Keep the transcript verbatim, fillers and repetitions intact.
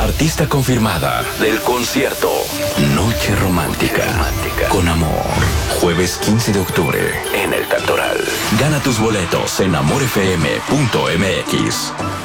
Artista confirmada del concierto Noche Romántica, Romántica con Amor. Jueves quince de octubre en el Cantoral. Gana tus boletos en amor f m punto m x.